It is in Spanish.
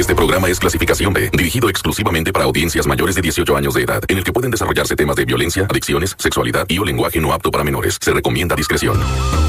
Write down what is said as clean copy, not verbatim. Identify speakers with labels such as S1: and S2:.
S1: Este programa es clasificación B, dirigido exclusivamente para audiencias mayores de 18 años de edad, en el que pueden desarrollarse temas de violencia, adicciones, sexualidad y o lenguaje no apto para menores. Se recomienda discreción.